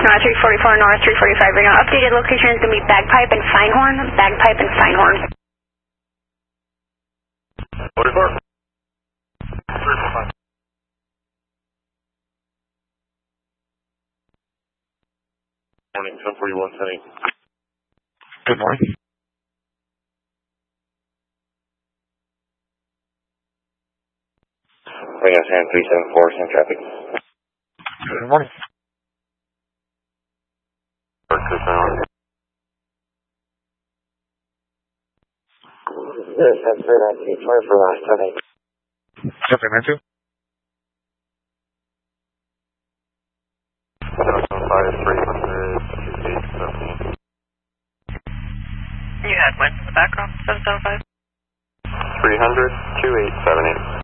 344 North, 345 right now. Updated location is going to be Bagpipe and Feinhorn. Bagpipe and Feinhorn. 44. 345. Morning, 1041 Penny. Good morning. Bring us hand 374, same traffic. Good morning. Yes, that's good. I see. Sorry for last time. Jumping into? 775-300-2817. You had when in the background? 775? 300-2878.